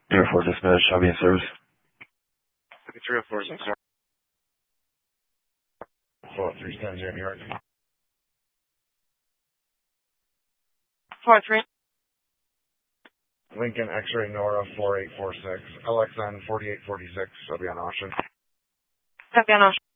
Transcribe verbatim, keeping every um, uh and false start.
three oh four dispatch, I'll be in service. three oh four is in service. four three seven zero New York. four three. Lincoln X-ray Nora four eight four six. L X N forty-eight forty-six. I'll be on Ocean. Copy on Ocean.